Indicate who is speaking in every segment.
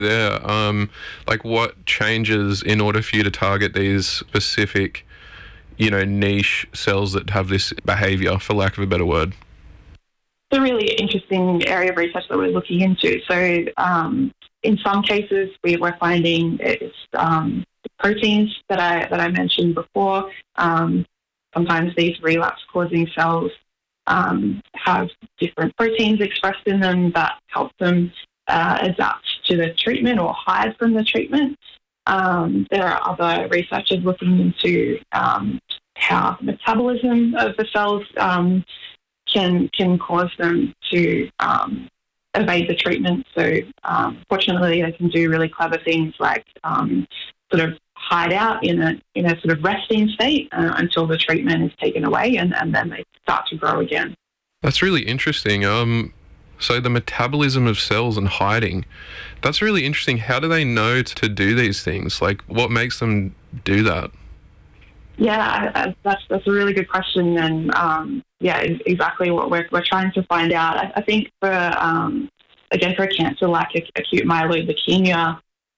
Speaker 1: there. Like what changes in order for you to target these specific, niche cells that have this behaviour, for lack of a better word?
Speaker 2: It's a really interesting area of research that we're looking into. So in some cases, we're finding it's proteins that I mentioned before. Sometimes these relapse-causing cells have different proteins expressed in them that help them adapt to the treatment or hide from the treatment. There are other researchers looking into how the metabolism of the cells can cause them to evade the treatment. So fortunately, they can do really clever things like sort of hide out in a sort of resting state until the treatment is taken away, and then they start to grow again.
Speaker 1: That's really interesting. So the metabolism of cells and hiding, that's really interesting. How do they know to do these things? Like, what makes them do that?
Speaker 2: Yeah, that's a really good question, and exactly what we're trying to find out. I think for a cancer like acute myeloid leukemia,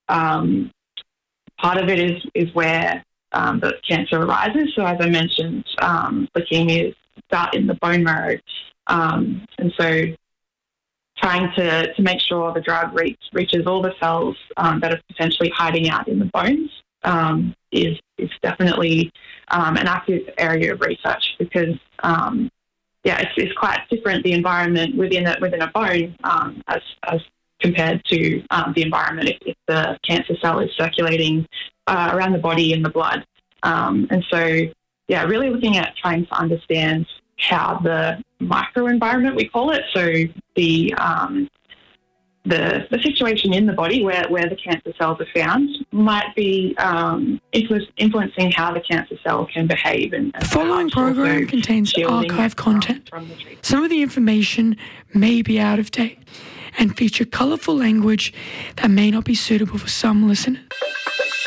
Speaker 2: part of it is where the cancer arises. So as I mentioned, leukemias start in the bone marrow, and so trying to make sure the drug reaches all the cells that are potentially hiding out in the bones is definitely an active area of research, because it's quite different, the environment within a bone as compared to the environment if the cancer cell is circulating around the body in the blood. And so, really looking at trying to understand how the microenvironment, we call it, so the situation in the body where the cancer cells are found might be influencing how the cancer cell can behave. And
Speaker 3: the following program contains archive content. Some of the information may be out of date and feature colourful language that may not be suitable for some listeners.